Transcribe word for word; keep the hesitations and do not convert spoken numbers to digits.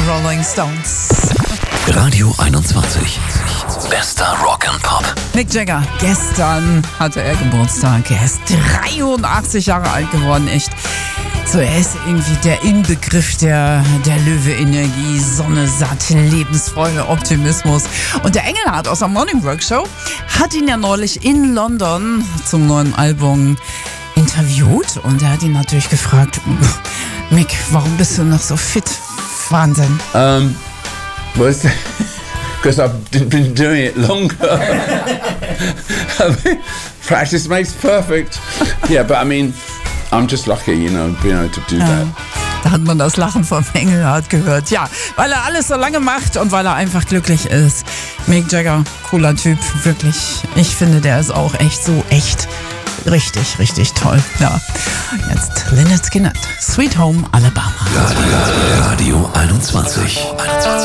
Rolling Stones. Radio einundzwanzig. Bester Rock and Pop. Mick Jagger, gestern hatte er Geburtstag. Er ist dreiundachtzig Jahre alt geworden, echt. So, er ist irgendwie der Inbegriff der, der Löwe-Energie, Sonne satt, Lebensfreude, Optimismus. Und der Engelhardt aus der Morning Work Show hat ihn ja neulich in London zum neuen Album interviewt. Und er hat ihn natürlich gefragt, Mick, warum bist du noch so fit? Wahnsinn. Um, well, because I've been doing it longer. I mean, practice makes perfect. Yeah, but I mean, I'm just lucky, you know, being able to do ja, that. Da hat man das Lachen vom Engelhardt gehört. Ja, weil er alles so lange macht und weil er einfach glücklich ist. Mick Jagger, cooler Typ, wirklich. Ich finde, der ist auch echt so echt. Richtig, richtig toll. Ja, jetzt Lynyrd Skynyrd, Sweet Home Alabama. Radio einundzwanzig.